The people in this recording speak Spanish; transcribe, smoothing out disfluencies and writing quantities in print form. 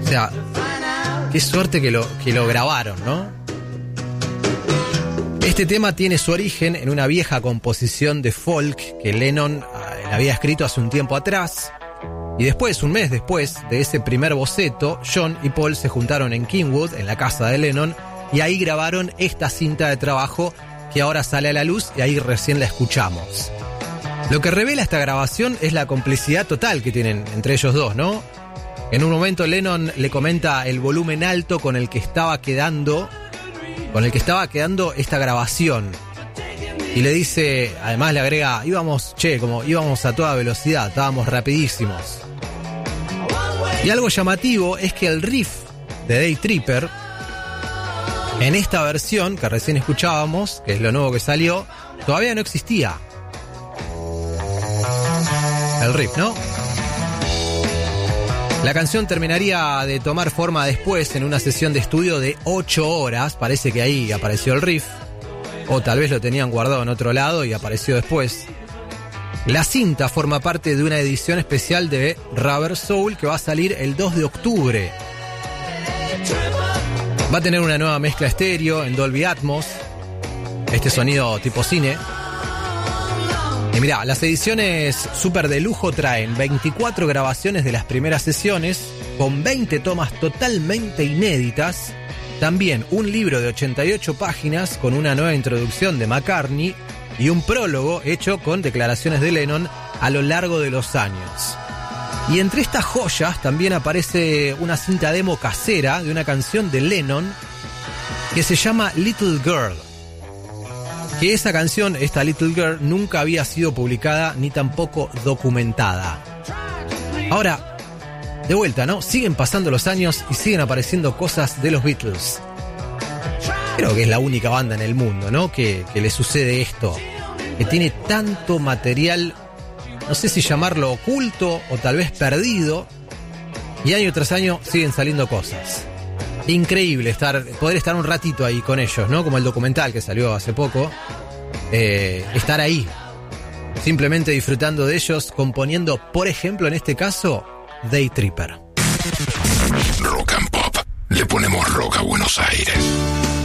O sea, qué suerte que lo grabaron, ¿no? Este tema tiene su origen en una vieja composición de folk que Lennon había escrito hace un tiempo atrás. Y después, un mes después de ese primer boceto, John y Paul se juntaron en Kingwood, en la casa de Lennon, y ahí grabaron esta cinta de trabajo que ahora sale a la luz y ahí recién la escuchamos. Lo que revela esta grabación es la complicidad total que tienen entre ellos dos, ¿no? En un momento Lennon le comenta el volumen alto con el que estaba quedando esta grabación. Y le dice, además le agrega, íbamos a toda velocidad, estábamos rapidísimos. Y algo llamativo es que el riff de Day Tripper, en esta versión que recién escuchábamos, que es lo nuevo que salió, todavía no existía. El riff, ¿no? La canción terminaría de tomar forma después en una sesión de estudio de 8 horas, parece que ahí apareció el riff. O tal vez lo tenían guardado en otro lado y apareció después. La cinta forma parte de una edición especial de Rubber Soul que va a salir el 2 de octubre. Va a tener una nueva mezcla estéreo en Dolby Atmos. Este sonido tipo cine. Y mirá, las ediciones súper de lujo traen 24 grabaciones de las primeras sesiones con 20 tomas totalmente inéditas. También un libro de 88 páginas con una nueva introducción de McCartney y un prólogo hecho con declaraciones de Lennon a lo largo de los años. Y entre estas joyas también aparece una cinta demo casera de una canción de Lennon que se llama Little Girl. Que esa canción, esta Little Girl, nunca había sido publicada ni tampoco documentada. Ahora, de vuelta, ¿no? Siguen pasando los años y siguen apareciendo cosas de los Beatles. Creo que es la única banda en el mundo, ¿no? Que le sucede esto. Que tiene tanto material, no sé si llamarlo oculto o tal vez perdido. Y año tras año siguen saliendo cosas. Increíble poder estar un ratito ahí con ellos, ¿no? Como el documental que salió hace poco. Estar ahí. Simplemente disfrutando de ellos, componiendo, por ejemplo, en este caso, Day Tripper. Rock and Pop. Le ponemos rock a Buenos Aires.